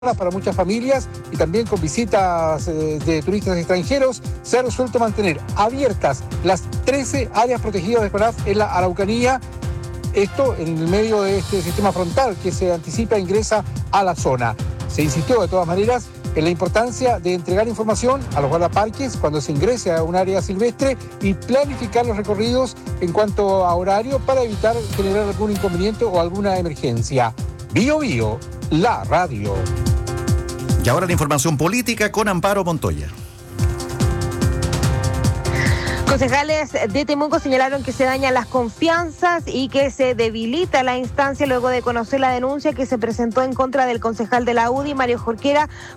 para muchas familias y también con visitas de turistas extranjeros, se ha resuelto mantener abiertas las 13 áreas protegidas de CONAF en la Araucanía. Esto en el medio de este sistema frontal que se anticipa ingresa a la zona. Se insistió de todas maneras en la importancia de entregar información a los guardaparques cuando se ingrese a un área silvestre y planificar los recorridos en cuanto a horario para evitar generar algún inconveniente o alguna emergencia. Bio Bio, la radio. Y ahora la información política con Amparo Montoya. Concejales de Temuco señalaron que se dañan las confianzas y que se debilita la instancia luego de conocer la denuncia que se presentó en contra del concejal de la UDI, Mario Jorquera,